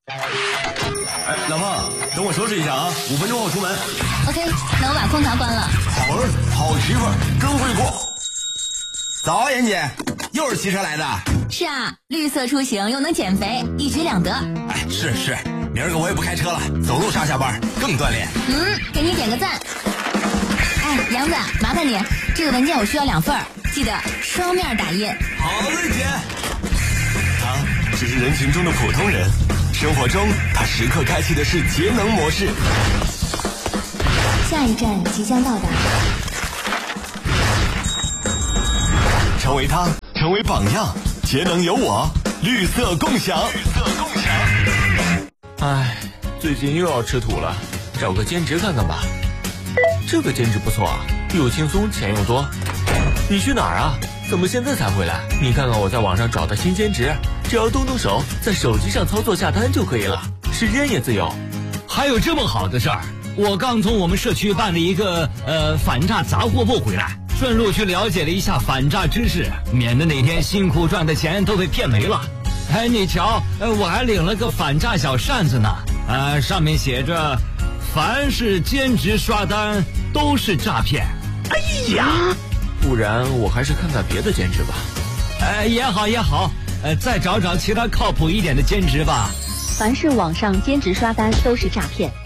哎，老婆，等我收拾一下啊，5分钟后出门。 OK， 那我把空调关了。 好儿子，好媳妇儿，真会过。 早，妍姐，又是骑车来的？ 是啊，绿色出行又能减肥，一举两得。 哎，是，明儿个我也不开车了，走路上下班更锻炼。 给你点个赞。哎，杨子，麻烦你，这个文件我需要2份，记得双面打印。 好的，姐。 他只是人群中的普通人，生活中他时刻开启的是节能模式。 下一站即将到达。 成为他，成为榜样，节能有我，绿色共享。 唉，最近又要吃土了，找个兼职看看吧。这个兼职不错啊，又轻松钱又多。你去哪儿啊？怎么现在才回来？你看看我在网上找的新兼职，只要动手，在手机上操作下单就可以了，时间也自由。 还有这么好的事儿？我刚从我们社区办的一个反诈杂货部回来，顺路去了解了一下反诈知识，免得哪天辛苦赚的钱都被骗没了。哎，你瞧，我还领了个反诈小扇子呢，上面写着凡是兼职刷单都是诈骗。哎呀， 不然我还是看看别的兼职吧。 也好，再找找其他靠谱一点的兼职吧。 凡是网上兼职刷单都是诈骗，